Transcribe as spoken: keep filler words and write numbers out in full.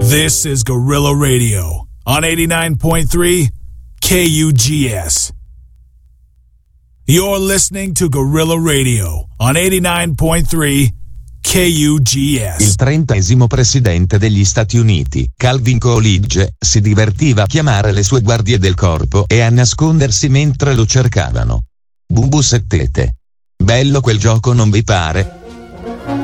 This is Guerrilla Radio on eighty-nine point three K U G S. You're listening to Guerrilla Radio on eighty-nine point three K U G S. Il trentesimo presidente degli Stati Uniti, Calvin Coolidge, si divertiva a chiamare le sue guardie del corpo e a nascondersi mentre lo cercavano. Bubu settete. Bello quel gioco, non vi pare?